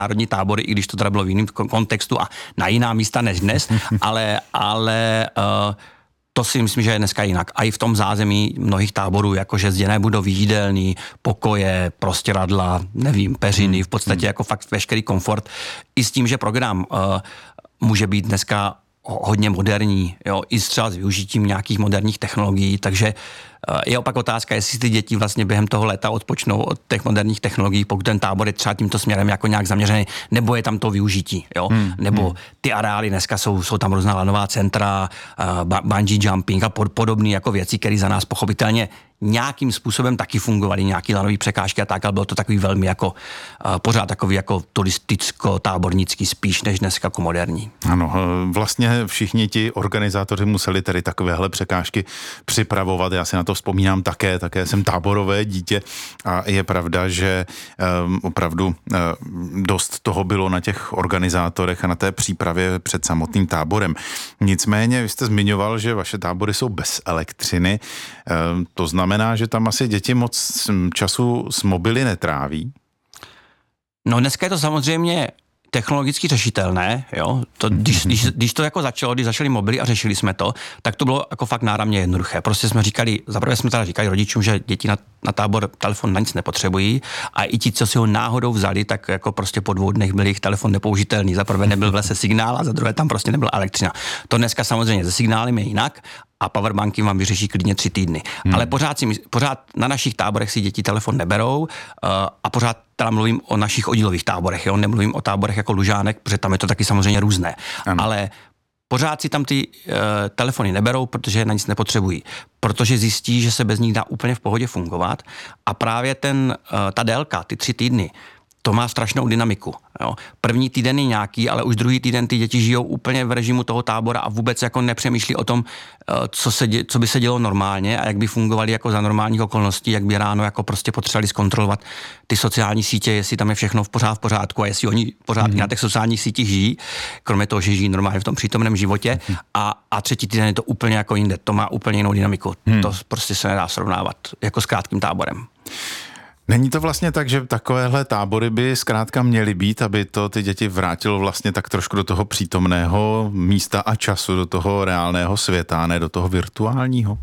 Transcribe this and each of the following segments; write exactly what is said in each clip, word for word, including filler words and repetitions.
národní tábory, i když to teda bylo v jiném kontextu a na jiná místa než dnes, ale, ale uh, to si myslím, že je dneska jinak. A i v tom zázemí mnohých táborů, jakože zděné budovy, jídelný, pokoje, prostěradla, nevím, peřiny, v podstatě jako fakt veškerý komfort. I s tím, že program uh, může být dneska hodně moderní, jo, i třeba s využitím nějakých moderních technologií, takže je opak otázka, jestli ty děti vlastně během toho léta odpočnou od těch moderních technologií, pokud ten tábor je třeba tímto směrem jako nějak zaměřený, nebo je tam to využití, jo, hmm, nebo hmm. ty areály dneska jsou, jsou tam různá lanová centra, uh, bungee jumping a pod, podobné jako věci, které za nás pochopitelně nějakým způsobem taky fungovaly, nějaký lanový překážky a tak, ale bylo to takový velmi jako uh, pořád takový jako turisticko-tábornický spíš, než dneska jako moderní. Ano, vlastně všichni ti organizátoři museli tedy takovéhle překážky připravovat, já si na to vzpomínám také, také jsem táborové dítě a je pravda, že um, opravdu um, dost toho bylo na těch organizátorech a na té přípravě před samotným táborem. Nicméně, vy jste zmiňoval, že vaše tábory jsou bez elektřiny, um, to znamená, že tam asi děti moc času s mobily netráví? No dneska je to samozřejmě technologicky řešitelné, jo, to, když, když, když to jako začalo, když začaly mobily a řešili jsme to, tak to bylo jako fakt náramně jednoduché. Prostě jsme říkali, zaprvé jsme teda říkali rodičům, že děti na, na tábor telefon na nic nepotřebují a i ti, co si ho náhodou vzali, tak jako prostě po dvou dnech byl jejich telefon nepoužitelný. Za prvé nebyl v lese signál a za druhé tam prostě nebyla elektřina. To dneska samozřejmě se signálem je jinak a powerbanky vám vyřeší klidně tři týdny. Hmm. Ale pořád, si, pořád na našich táborech si děti telefon neberou uh, a pořád teda mluvím o našich oddílových táborech, jo? Nemluvím o táborech jako Lužánek, protože tam je to taky samozřejmě různé. Ano. Ale pořád si tam ty uh, telefony neberou, protože na nic nepotřebují. Protože zjistí, že se bez nich dá úplně v pohodě fungovat a právě ten, uh, ta délka, ty tři týdny, to má strašnou dynamiku. Jo. První týden je nějaký, ale už druhý týden ty děti žijou úplně v režimu toho tábora a vůbec jako nepřemýšlí o tom, co, se dě, co by se dělo normálně a jak by fungovali jako za normálních okolností, jak by ráno jako prostě potřebovali zkontrolovat ty sociální sítě, jestli tam je všechno v pořád v pořádku a jestli oni pořád mm-hmm. na těch sociálních sítích žijí, kromě toho, že žijí normálně v tom přítomném životě. Mm-hmm. A, a třetí týden je to úplně jako jinde, to má úplně jinou dynamiku. Mm. To prostě se nedá srovnávat jako s krátkým táborem. Není to vlastně tak, že takovéhle tábory by zkrátka měly být, aby to ty děti vrátilo vlastně tak trošku do toho přítomného místa a času, do toho reálného světa, ne do toho virtuálního?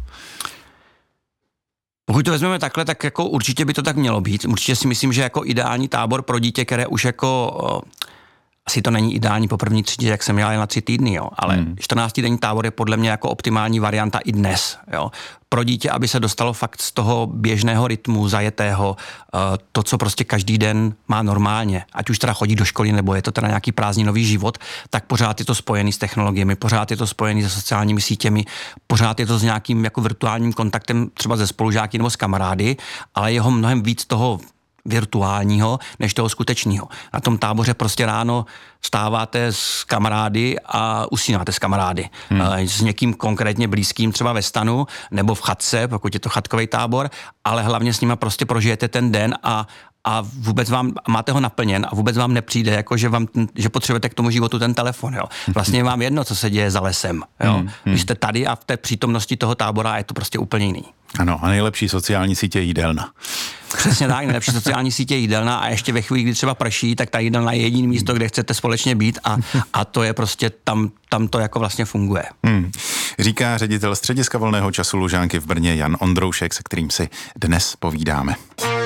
Pokud to vezmeme takhle, tak jako určitě by to tak mělo být. Určitě si myslím, že jako ideální tábor pro dítě, které už jako... Asi to není ideální po první třídě, jak jsem měl na tři týdny, jo, ale hmm. čtrnáctidenní tábor je podle mě jako optimální varianta i dnes, jo. Pro dítě, aby se dostalo fakt z toho běžného rytmu, zajetého, to, co prostě každý den má normálně, ať už teda chodí do školy, nebo je to teda nějaký prázdninový život, tak pořád je to spojený s technologiemi, pořád je to spojený se sociálními sítěmi, pořád je to s nějakým jako virtuálním kontaktem třeba ze spolužáky nebo s kamarády, ale jeho mnohem víc toho virtuálního, než toho skutečného. Na tom táboře prostě ráno vstáváte s kamarády a usínáte s kamarády. Hmm. S někým konkrétně blízkým, třeba ve stanu, nebo v chatce, pokud je to chatkový tábor, ale hlavně s nima prostě prožijete ten den a a vůbec vám, máte ho naplněn a vůbec vám nepřijde, jako že, vám, že potřebujete k tomu životu ten telefon. Jo. Vlastně je vám jedno, co se děje za lesem. Jo. Hmm, hmm. Vy jste tady a v té přítomnosti toho tábora je to prostě úplně jiný. Ano, a nejlepší sociální sítě je jídelna. Přesně tak, nejlepší sociální sítě je jídelna a ještě ve chvíli, kdy třeba prší, tak ta jídelna je jediné místo, kde chcete společně být a, a to je prostě, tam, tam to jako vlastně funguje. Hmm. Říká ředitel Střediska volného času Lužánky v Brně Jan Ondroušek, se kterým si dnes povídáme.